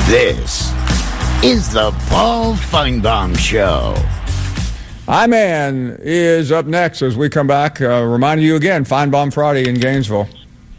This is the Paul Feinbaum Show. I-Man is up next as we come back. Reminding you again, Feinbaum Friday in Gainesville.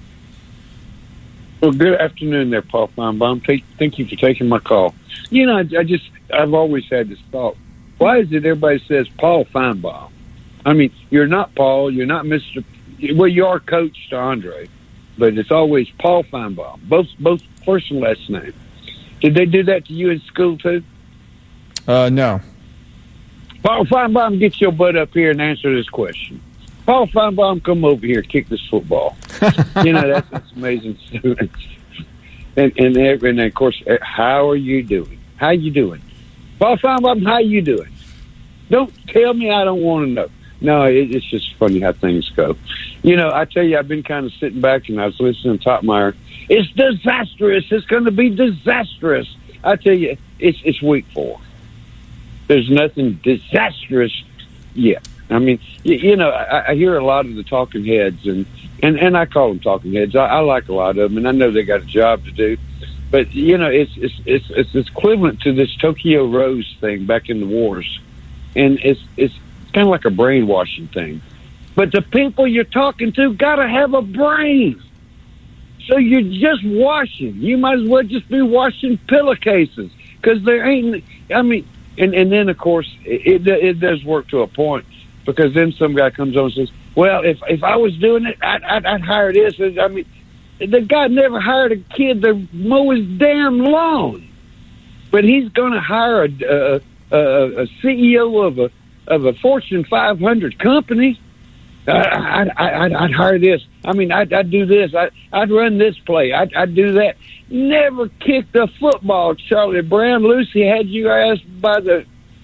Well, good afternoon there, Paul Feinbaum. Thank you for taking my call. You know, I've always had this thought. Why is it everybody says Paul Feinbaum? I mean, you're not Paul, you're not Mr. Well, you are Coach to Andre, but it's always Paul Feinbaum, both first and last name. Did they do that to you in school, too? No. Paul Feinbaum, get your butt up here and answer this question. Paul Feinbaum, come over here, kick this football. You know, that's amazing students. And of course, how are you doing? How you doing? Paul Feinbaum, how you doing? Don't tell me I don't want to know. No, it's just funny how things go. You know, I tell you, I've been kind of sitting back and I was listening to Topmeyer. It's disastrous. It's going to be disastrous. I tell you, it's week 4. There's nothing disastrous yet. I mean, you know, I hear a lot of the talking heads, and I call them talking heads. I like a lot of them, and I know they got a job to do. But you know, it's equivalent to this Tokyo Rose thing back in the wars, and it's kind of like a brainwashing thing. But the people you're talking to got to have a brain. So you're just washing. You might as well just be washing pillowcases because there ain't. I mean, and then of course it does work to a point. Because then some guy comes on and says, well, if I was doing it, I'd hire this. I mean, the guy never hired a kid to mow his damn lawn. But he's going to hire a CEO of a Fortune 500 company. I'd hire this. I mean, I'd do this. I'd run this play. I'd do that. Never kicked a football, Charlie Brown. Lucy had you asked by the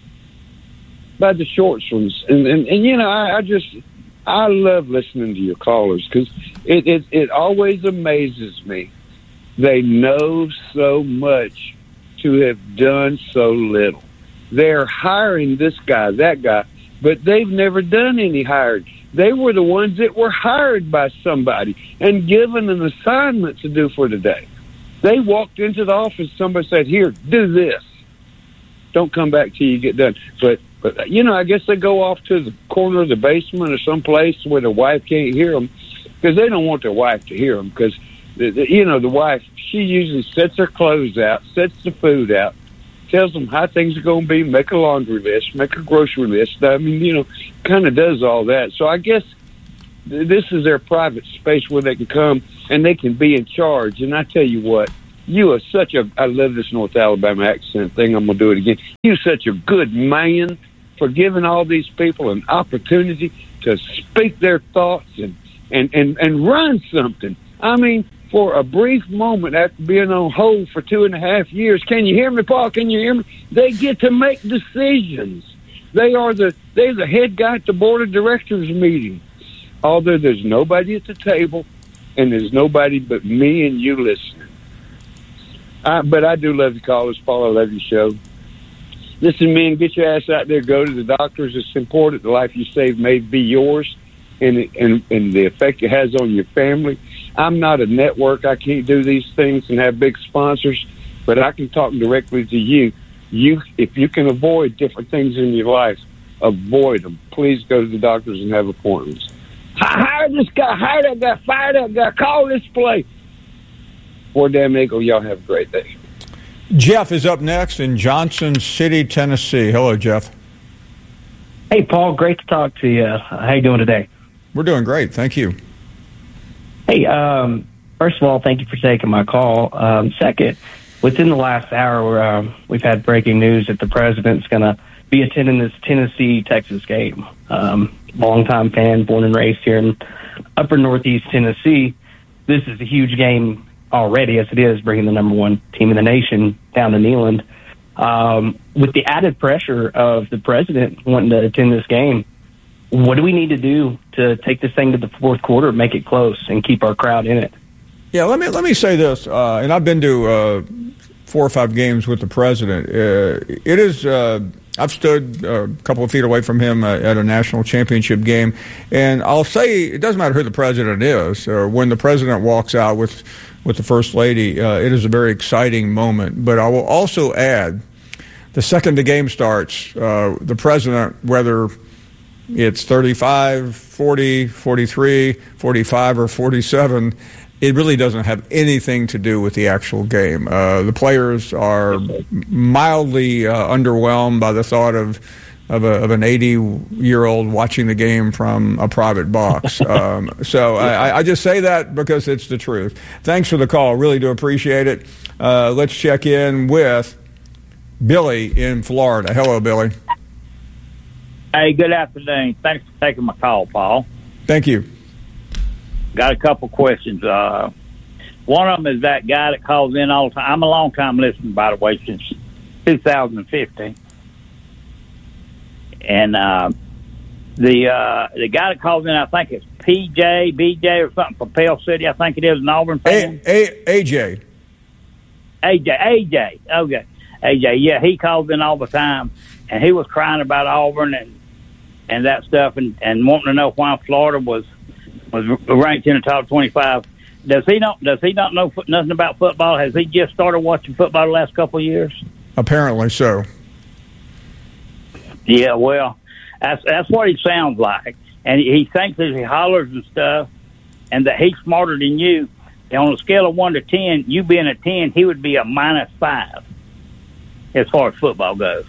shorts ones, and you know, I love listening to your callers because it always amazes me. They know so much to have done so little. They're hiring this guy, that guy, but they've never done any hiring. They were the ones that were hired by somebody and given an assignment to do for the day. They walked into the office, somebody said, here, do this. Don't come back till you get done. But you know, I guess they go off to the corner of the basement or someplace where the wife can't hear them because they don't want their wife to hear them because, you know, the wife, she usually sets her clothes out, sets the food out, tells them how things are going to be, make a laundry list, make a grocery list. I mean, you know, kind of does all that. So I guess this is their private space where they can come and they can be in charge. And I tell you what, you are such a, I love this North Alabama accent thing. I'm going to do it again. You're such a good man for giving all these people an opportunity to speak their thoughts and run something. I mean, for a brief moment after being on hold for 2.5 years, can you hear me, Paul? Can you hear me? They get to make decisions. They're the head guy at the board of directors meeting. Although there's nobody at the table and there's nobody but me and you listening. But I do love you callers, Paul. I love your show. Listen, man, get your ass out there. Go to the doctors. It's important. The life you save may be yours, and the effect it has on your family. I'm not a network. I can't do these things and have big sponsors, but I can talk directly to you. If you can avoid different things in your life, avoid them. Please go to the doctors and have appointments. I hired this guy. Hired that guy. Fired that guy. Call this place. Poor damn eagle. Y'all have a great day. Jeff is up next in Johnson City, Tennessee. Hello, Jeff. Hey, Paul. Great to talk to you. How you doing today? We're doing great. Thank you. Hey, first of all, thank you for taking my call. Second, within the last hour, we've had breaking news that the president's going to be attending this Tennessee-Texas game. Longtime fan, born and raised here in upper northeast Tennessee. This is a huge game already, as it is, bringing the number one team in the nation down to Neyland. With the added pressure of the president wanting to attend this game, what do we need to do to take this thing to the fourth quarter, make it close, and keep our crowd in it? Yeah, let me say this, and I've been to 4 or 5 games with the president. It is I've stood a couple of feet away from him at a national championship game, and I'll say it doesn't matter who the president is. When the president walks out with with the First Lady. It is a very exciting moment. But I will also add, the second the game starts, the president, whether it's 35, 40, 43, 45, or 47, it really doesn't have anything to do with the actual game. The players are mildly underwhelmed by the thought of an 80-year-old watching the game from a private box. I just say that because it's the truth. Thanks for the call. Really do appreciate it. Let's check in with Billy in Florida. Hello, Billy. Hey, good afternoon. Thanks for taking my call, Paul. Thank you. Got a couple questions. One of them is that guy that calls in all the time. I'm a long-time listener, by the way, since 2015. And the guy that calls in, I think it's BJ or something from Pell City. I think it is an Auburn fan. AJ. Okay. AJ, yeah, he calls in all the time, and he was crying about Auburn and that stuff, and wanting to know why Florida was ranked in the top 25. Does he not know nothing about football? Has he just started watching football the last couple of years? Apparently so. Yeah, well, that's what he sounds like, and he thinks that he hollers and stuff, and that he's smarter than you. And on a scale of 1 to 10, you being a 10, he would be a -5 as far as football goes.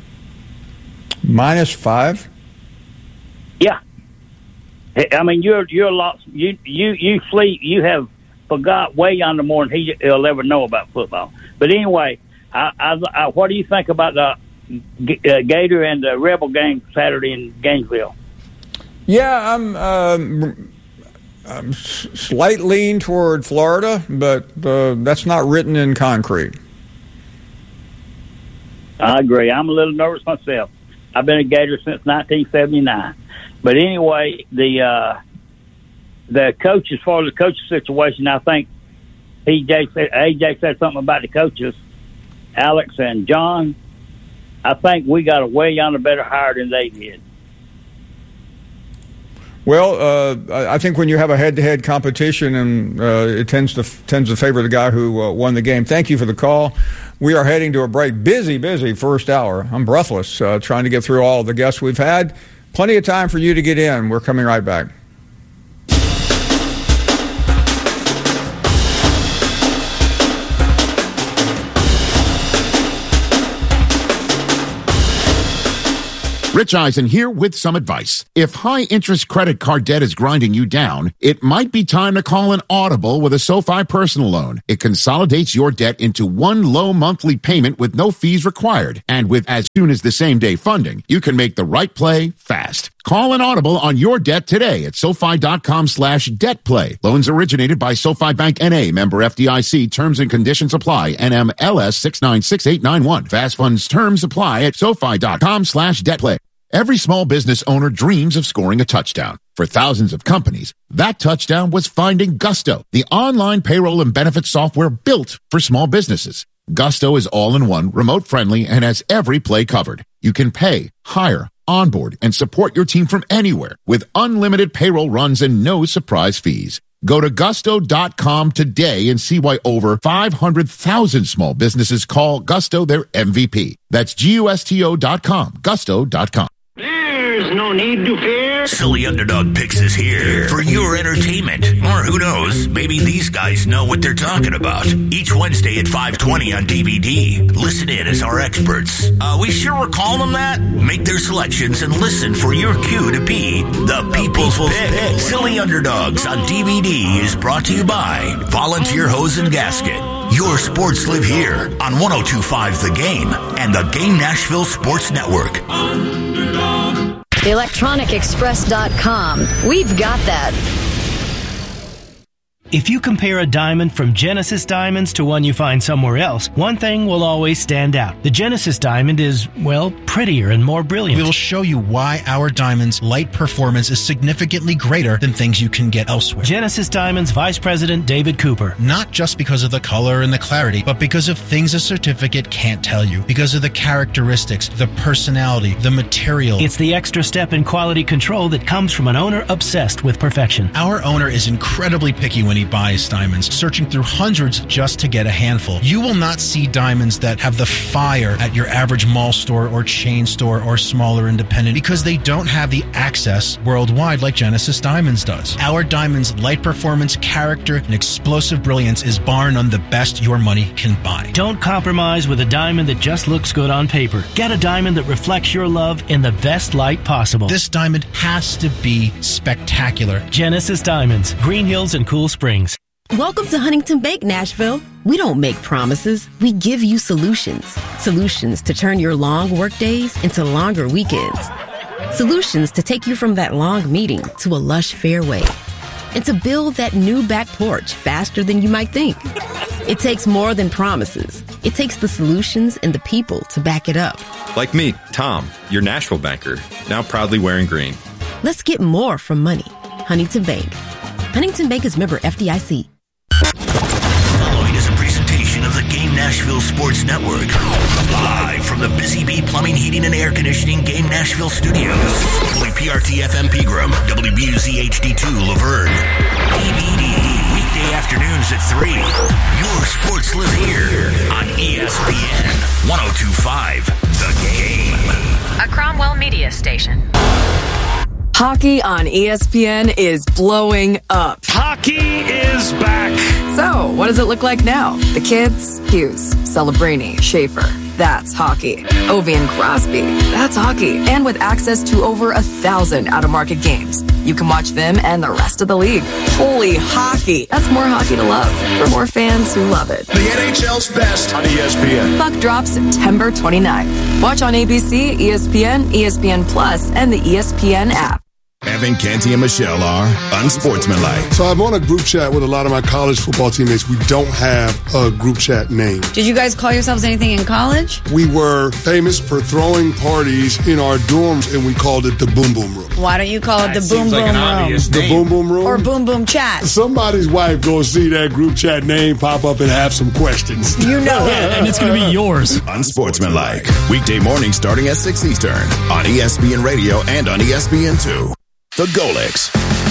-5? Yeah. I mean, you're a lot. You sleep. You have forgot way under more than he'll ever know about football. But anyway, I what do you think about the Gator and the Rebel game Saturday in Gainesville? Yeah, I'm slight lean toward Florida, but that's not written in concrete. I agree. I'm a little nervous myself. I've been a Gator since 1979. But anyway, the coach, as far as the coaching situation, I think AJ said something about the coaches, Alex and John. I think we got a way yonder better hire than they did. Well, I think when you have a head-to-head competition, and it tends to favor the guy who won the game. Thank you for the call. We are heading to a break. Busy first hour. I'm breathless trying to get through all the guests we've had. Plenty of time for you to get in. We're coming right back. Rich Eisen here with some advice. If high-interest credit card debt is grinding you down, it might be time to call an audible with a SoFi personal loan. It consolidates your debt into one low monthly payment with no fees required. And with as soon as the same-day funding, you can make the right play fast. Call an audible on your debt today at SoFi.com/debtplay. Loans originated by SoFi Bank N.A., member FDIC. Terms and conditions apply. NMLS 696891. Fast funds terms apply at SoFi.com/debtplay. Every small business owner dreams of scoring a touchdown. For thousands of companies, that touchdown was finding Gusto, the online payroll and benefits software built for small businesses. Gusto is all-in-one, remote-friendly, and has every play covered. You can pay, hire, onboard, and support your team from anywhere with unlimited payroll runs and no surprise fees. Go to gusto.com today and see why over 500,000 small businesses call Gusto their MVP. That's GUSTO.com, gusto.com. There's no need to fear. Silly Underdog Picks is here for your entertainment. Or who knows, maybe these guys know what they're talking about. Each Wednesday at 5:20 on DVD. Listen in as our experts. We sure we're calling them that? Make their selections and listen for your cue to be the People's Pick. Silly Underdogs on DVD is brought to you by Volunteer Hose and Gasket. Your sports live here on 102.5 The Game and the Game Nashville Sports Network. ElectronicExpress.com. We've got that. If you compare a diamond from Genesis Diamonds to one you find somewhere else, one thing will always stand out. The Genesis diamond is, well, prettier and more brilliant. We'll show you why our diamond's light performance is significantly greater than things you can get elsewhere. Genesis Diamonds Vice President David Cooper. Not just because of the color and the clarity, but because of things a certificate can't tell you. Because of the characteristics, the personality, the material. It's the extra step in quality control that comes from an owner obsessed with perfection. Our owner is incredibly picky when he Nobody buys diamonds, searching through hundreds just to get a handful. You will not see diamonds that have the fire at your average mall store or chain store or smaller independent because they don't have the access worldwide like Genesis Diamonds does. Our diamonds' light performance, character, and explosive brilliance is bar none the best your money can buy. Don't compromise with a diamond that just looks good on paper. Get a diamond that reflects your love in the best light possible. This diamond has to be spectacular. Genesis Diamonds, Green Hills and Cool Springs. Welcome to Huntington Bank, Nashville. We don't make promises. We give you solutions. Solutions to turn your long work days into longer weekends. Solutions to take you from that long meeting to a lush fairway. And to build that new back porch faster than you might think. It takes more than promises. It takes the solutions and the people to back it up. Like me, Tom, your Nashville banker, now proudly wearing green. Let's get more from money. Huntington Bank. Huntington Bank is member FDIC. Following is a presentation of the Game Nashville Sports Network. Live from the Busy Bee Plumbing, Heating, and Air Conditioning Game Nashville Studios. WPRT FM Pegram, WBUZ HD2 Laverne. DVD, weekday afternoons at 3. Your sports live here on ESPN 102.5 The Game. A Cromwell Media Station. Hockey on ESPN is blowing up. Hockey is back. So, what does it look like now? The kids? Hughes, Celebrini, Schaefer. That's hockey. Ovi and Crosby. That's hockey. And with access to over 1,000 out-of-market games, you can watch them and the rest of the league. Holy hockey. That's more hockey to love for more fans who love it. The NHL's best on ESPN. Puck drops September 29th. Watch on ABC, ESPN, ESPN Plus, and the ESPN app. Evan, Canty, and Michelle are unsportsmanlike. So I'm on a group chat with a lot of my college football teammates. We don't have a group chat name. Did you guys call yourselves anything in college? We were famous for throwing parties in our dorms, and we called it the Boom Boom Room. Why don't you call it the Boom Boom Room? The Boom Boom Room? Or Boom Boom Chat. Somebody's wife gonna see that group chat name pop up and have some questions. You know it. And it's gonna be yours. Unsportsmanlike. Weekday morning starting at 6 Eastern on ESPN Radio and on ESPN2. The Golics.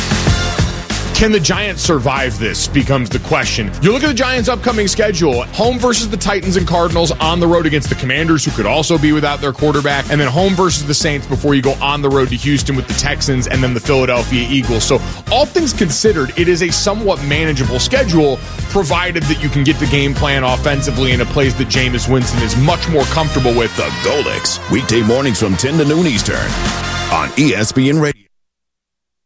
Can the Giants survive this becomes the question. You look at the Giants' upcoming schedule, home versus the Titans and Cardinals, on the road against the Commanders, who could also be without their quarterback, and then home versus the Saints before you go on the road to Houston with the Texans and then the Philadelphia Eagles. So all things considered, it is a somewhat manageable schedule, provided that you can get the game plan offensively in a place that Jameis Winston is much more comfortable with. The Golics. Weekday mornings from 10 to noon Eastern on ESPN Radio.